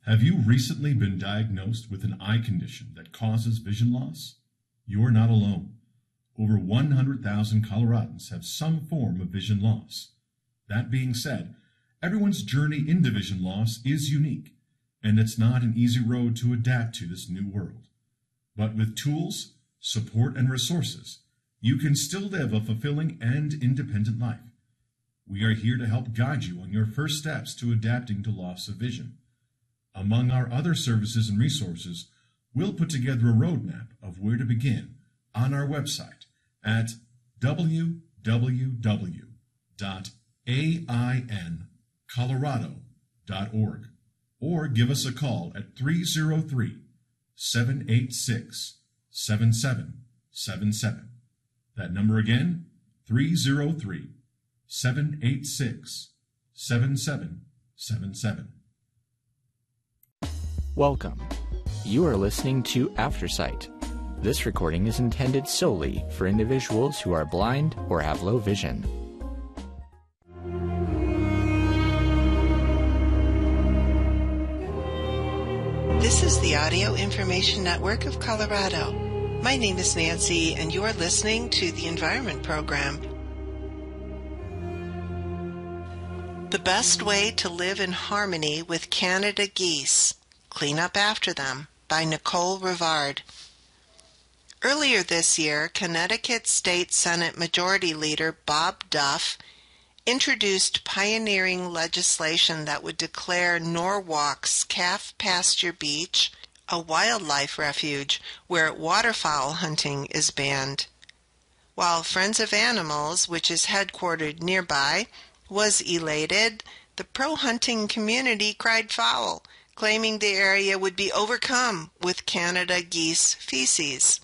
Have you recently been diagnosed with an eye condition that causes vision loss? You are not alone. Over 100,000 Coloradans have some form of vision loss. That being said, everyone's journey into vision loss is unique, and it's not an easy road to adapt to this new world. But with tools, support, and resources, you can still live a fulfilling and independent life. We are here to help guide you on your first steps to adapting to loss of vision. Among our other services and resources, we'll put together a roadmap of where to begin on our website at www.aincolorado.org, or give us a call at 303-786-7777. That number again, 303-786-7777. Welcome. You are listening to Aftersight. This recording is intended solely for individuals who are blind or have low vision. This is the Audio Information Network of Colorado. My name is Nancy, and you are listening to the Environment Program. The Best Way to Live in Harmony with Canada Geese. Clean Up After Them by Nicole Rivard. Earlier this year, Connecticut State Senate Majority Leader Bob Duff introduced pioneering legislation that would declare Norwalk's Calf Pasture Beach a wildlife refuge where waterfowl hunting is banned. While Friends of Animals, which is headquartered nearby, was elated, the pro-hunting community cried foul, claiming the area would be overcome with Canada geese feces.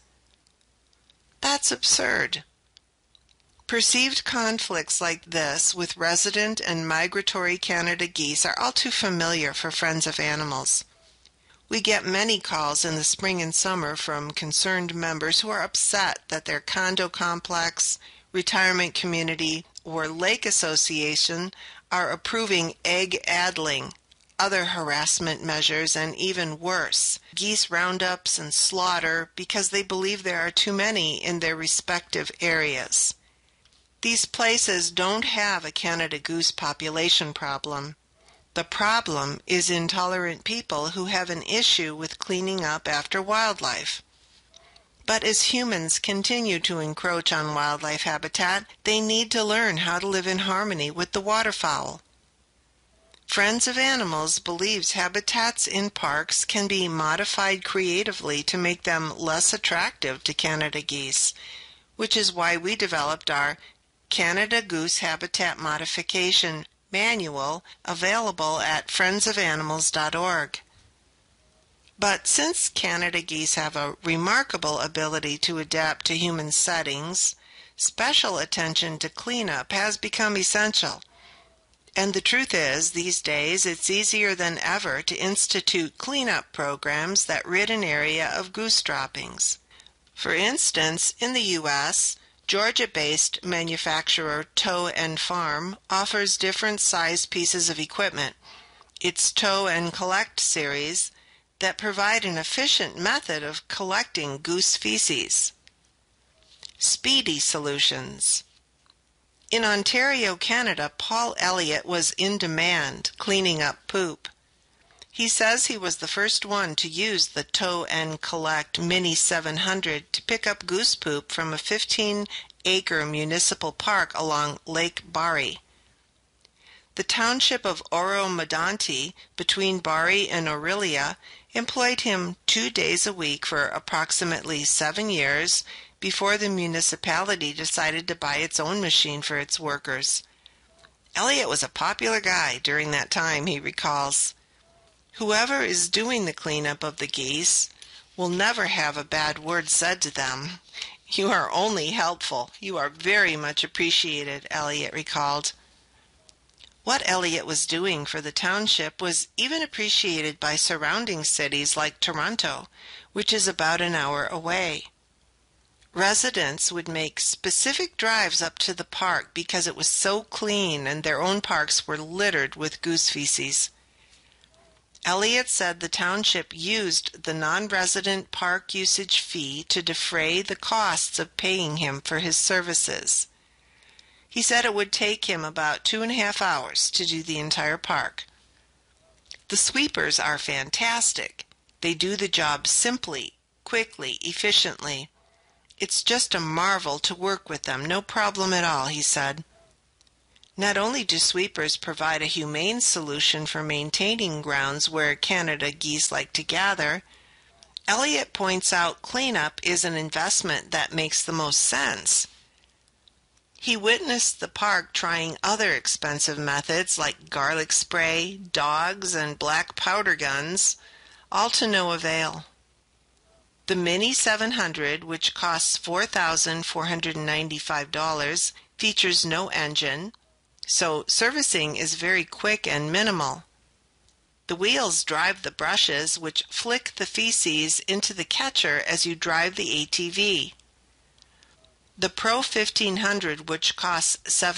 That's absurd. Perceived conflicts like this with resident and migratory Canada geese are all too familiar for Friends of Animals. We get many calls in the spring and summer from concerned members who are upset that their condo complex, retirement community, or lake association are approving egg addling, other harassment measures, and even worse, geese roundups and slaughter because they believe there are too many in their respective areas. These places don't have a Canada goose population problem. The problem is intolerant people who have an issue with cleaning up after wildlife. But as humans continue to encroach on wildlife habitat, they need to learn how to live in harmony with the waterfowl. Friends of Animals believes habitats in parks can be modified creatively to make them less attractive to Canada geese, which is why we developed our Canada Goose Habitat Modification Manual, available at friendsofanimals.org. But since Canada geese have a remarkable ability to adapt to human settings, special attention to cleanup has become essential. And the truth is, these days, it's easier than ever to institute cleanup programs that rid an area of goose droppings. For instance, in the U.S., Georgia-based manufacturer Tow and Farm offers different size pieces of equipment, its Tow and Collect series, that provide an efficient method of collecting goose feces. Speedy Solutions. In Ontario, Canada, Paul Elliott was in demand cleaning up poop. He says he was the first one to use the Tow and Collect Mini 700 to pick up goose poop from a 15-acre municipal park along Lake Barrie. The township of Oro-Medonte, between Barrie and Orillia, employed him 2 days a week for approximately 7 years before the municipality decided to buy its own machine for its workers. Elliott was a popular guy during that time, he recalls. Whoever is doing the cleanup of the geese will never have a bad word said to them. You are only helpful. You are very much appreciated, Elliott recalled. What Elliott was doing for the township was even appreciated by surrounding cities like Toronto, which is about an hour away. Residents would make specific drives up to the park because it was so clean and their own parks were littered with goose feces. Elliott said the township used the non-resident park usage fee to defray the costs of paying him for his services. He said it would take him about 2.5 hours to do the entire park. The sweepers are fantastic. They do the job simply, quickly, efficiently. It's just a marvel to work with them, no problem at all, he said. Not only do sweepers provide a humane solution for maintaining grounds where Canada geese like to gather, Elliott points out cleanup is an investment that makes the most sense. He witnessed the park trying other expensive methods like garlic spray, dogs, and black powder guns, all to no avail. The Mini 700, which costs $4,495, features no engine, so servicing is very quick and minimal. The wheels drive the brushes, which flick the feces into the catcher as you drive the ATV. The Pro 1500, which costs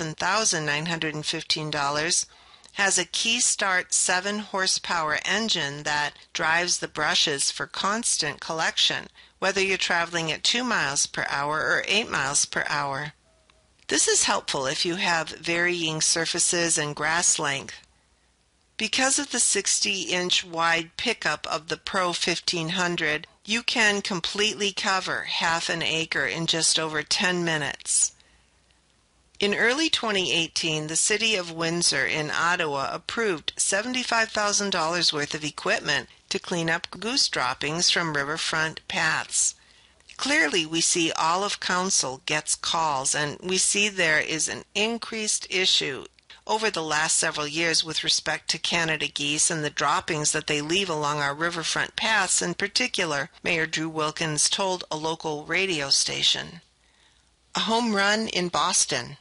$7,915, has a Keystart 7-horsepower engine that drives the brushes for constant collection, whether you're traveling at 2 miles per hour or 8 miles per hour. This is helpful if you have varying surfaces and grass length. Because of the 60-inch wide pickup of the Pro 1500, you can completely cover half an acre in just over 10 minutes. In early 2018, the City of Windsor in Ottawa approved $75,000 worth of equipment to clean up goose droppings from riverfront paths. Clearly, we see all of Council gets calls, and we see there is an increased issue over the last several years with respect to Canada geese and the droppings that they leave along our riverfront paths. In particular, Mayor Drew Wilkins told a local radio station. A home run in Boston.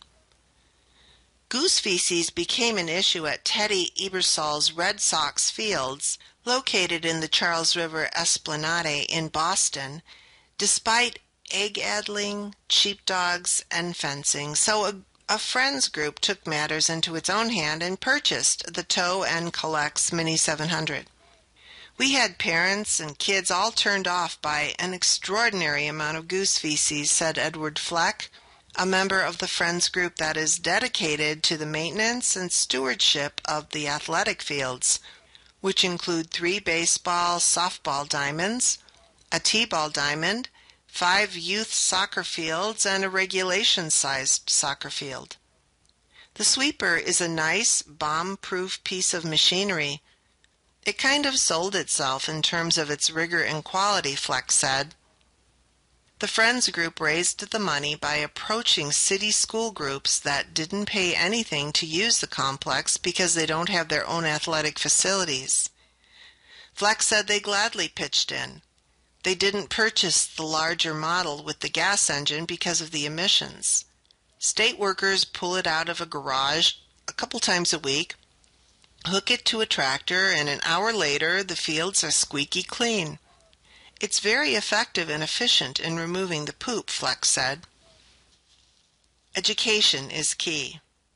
Goose feces became an issue at Teddy Ebersol's Red Sox fields, located in the Charles River Esplanade in Boston, despite egg-addling, sheepdogs, and fencing. So a friends group took matters into its own hand and purchased the Tow and Collects Mini 700. We had parents and kids all turned off by an extraordinary amount of goose feces, said Edward Fleck, a member of the friends group that is dedicated to the maintenance and stewardship of the athletic fields, which include 3 baseball, softball diamonds, a t-ball diamond, 5 youth soccer fields, and a regulation-sized soccer field. The sweeper is a nice, bomb-proof piece of machinery. It kind of sold itself in terms of its rigor and quality, Fleck said. The Friends group raised the money by approaching city school groups that didn't pay anything to use the complex because they don't have their own athletic facilities. Fleck said they gladly pitched in. They didn't purchase the larger model with the gas engine because of the emissions. State workers pull it out of a garage a couple times a week, hook it to a tractor, and an hour later the fields are squeaky clean. It's very effective and efficient in removing the poop, Fleck said. Education is key.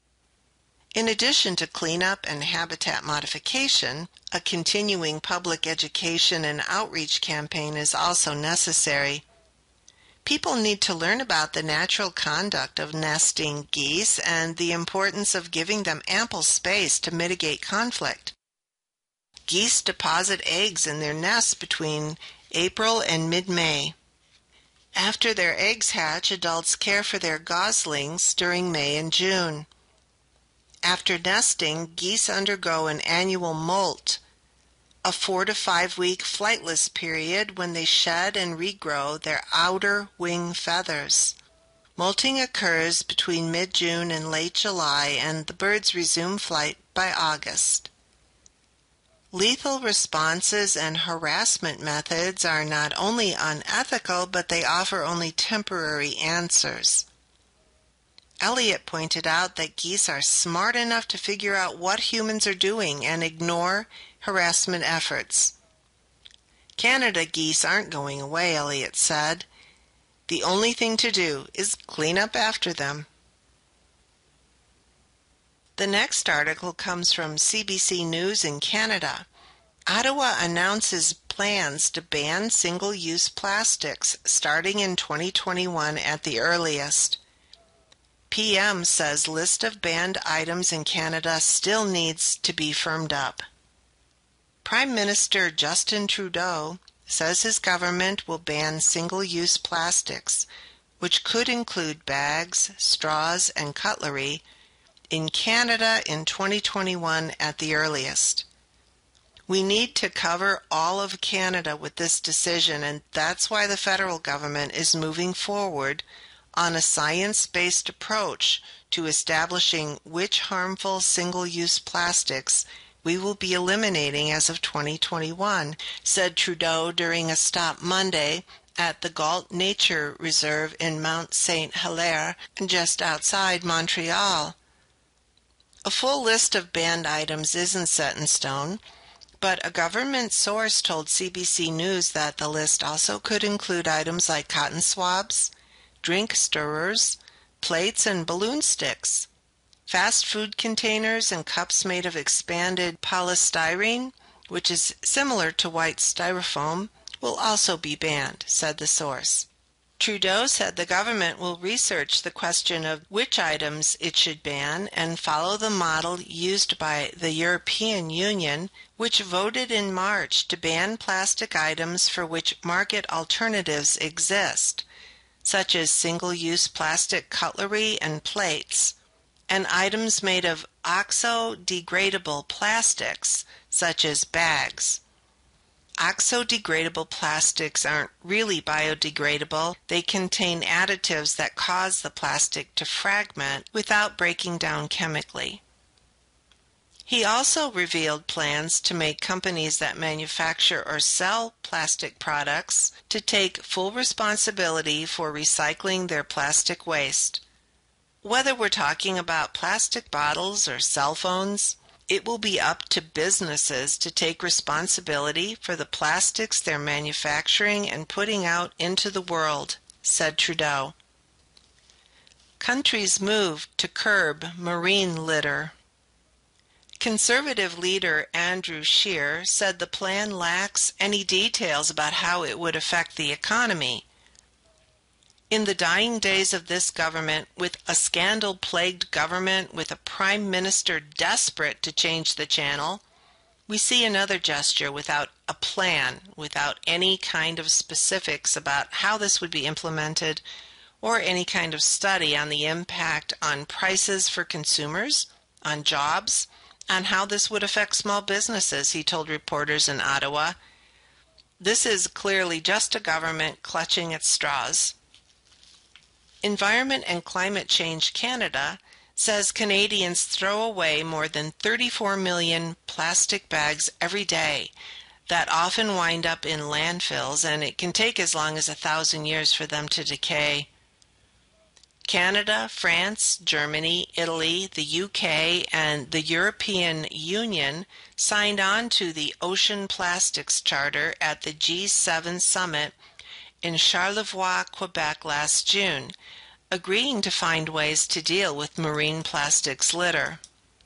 In addition to cleanup and habitat modification, a continuing public education and outreach campaign is also necessary. People need to learn about the natural conduct of nesting geese and the importance of giving them ample space to mitigate conflict. Geese deposit eggs in their nests between April and mid-May. After their eggs hatch, adults care for their goslings during May and June. After nesting, geese undergo an annual molt, a 4 to 5 week flightless period when they shed and regrow their outer wing feathers. Molting occurs between mid-June and late July, and the birds resume flight by August. Lethal responses and harassment methods are not only unethical, but they offer only temporary answers. Elliott pointed out that geese are smart enough to figure out what humans are doing and ignore harassment efforts. Canada geese aren't going away, Elliott said. The only thing to do is clean up after them. The next article comes from CBC News in Canada. Ottawa announces plans to ban single-use plastics starting in 2021 at the earliest. PM says list of banned items in Canada still needs to be firmed up. Prime Minister Justin Trudeau says his government will ban single-use plastics, which could include bags, straws, and cutlery, in Canada in 2021 at the earliest. We need to cover all of Canada with this decision, and that's why the federal government is moving forward on a science-based approach to establishing which harmful single-use plastics we will be eliminating as of 2021, said Trudeau during a stop Monday at the Gault Nature Reserve in Mount St. Hilaire, just outside Montreal. A full list of banned items isn't set in stone, but a government source told CBC News that the list also could include items like cotton swabs, drink stirrers, plates and balloon sticks. Fast food containers and cups made of expanded polystyrene, which is similar to white styrofoam, will also be banned, said the source. Trudeau said the government will research the question of which items it should ban and follow the model used by the European Union, which voted in March to ban plastic items for which market alternatives exist, such as single-use plastic cutlery and plates, and items made of oxo-degradable plastics, such as bags. Oxo-degradable plastics aren't really biodegradable. They contain additives that cause the plastic to fragment without breaking down chemically. He also revealed plans to make companies that manufacture or sell plastic products to take full responsibility for recycling their plastic waste. Whether we're talking about plastic bottles or cell phones, it will be up to businesses to take responsibility for the plastics they're manufacturing and putting out into the world, said Trudeau. Countries move to curb marine litter. Conservative leader Andrew Scheer said the plan lacks any details about how it would affect the economy. In the dying days of this government, with a scandal-plagued government with a prime minister desperate to change the channel, we see another gesture without a plan, without any kind of specifics about how this would be implemented or any kind of study on the impact on prices for consumers, on jobs, on how this would affect small businesses, he told reporters in Ottawa. This is clearly just a government clutching at straws. Environment and Climate Change Canada says Canadians throw away more than 34 million plastic bags every day that often wind up in landfills, and it can take as long as 1,000 years for them to decay. Canada, France, Germany, Italy, the UK, and the European Union signed on to the Ocean Plastics Charter at the G7 summit in Charlevoix, Quebec last June, agreeing to find ways to deal with marine plastics litter.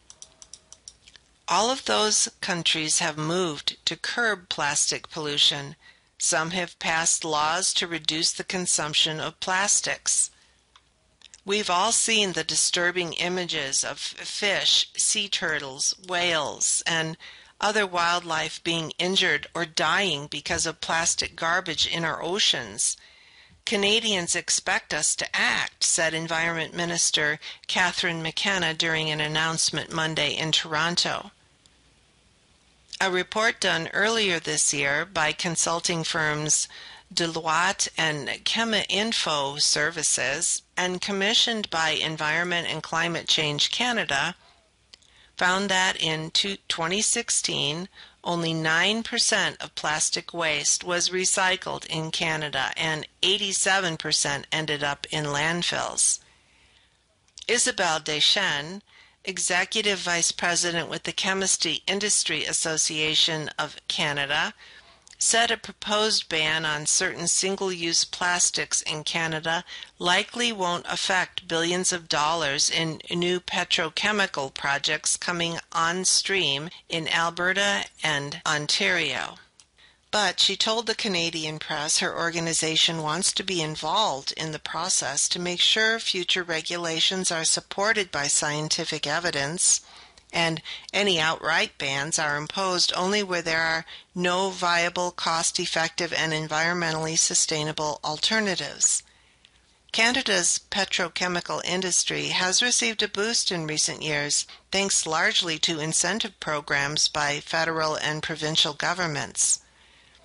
All of those countries have moved to curb plastic pollution. Some have passed laws to reduce the consumption of plastics. We've all seen the disturbing images of fish, sea turtles, whales, and other wildlife being injured or dying because of plastic garbage in our oceans. Canadians expect us to act, said Environment Minister Catherine McKenna during an announcement Monday in Toronto. A report done earlier this year by consulting firms Deloitte and ChemaInfo Services and commissioned by Environment and Climate Change Canada found that in 2016, only 9% of plastic waste was recycled in Canada and 87% ended up in landfills. Isabelle Deschênes, Executive Vice President with the Chemistry Industry Association of Canada, said a proposed ban on certain single-use plastics in Canada likely won't affect billions of dollars in new petrochemical projects coming on stream in Alberta and Ontario. But she told the Canadian press her organization wants to be involved in the process to make sure future regulations are supported by scientific evidence, and any outright bans are imposed only where there are no viable, cost-effective, and environmentally sustainable alternatives. Canada's petrochemical industry has received a boost in recent years, thanks largely to incentive programs by federal and provincial governments.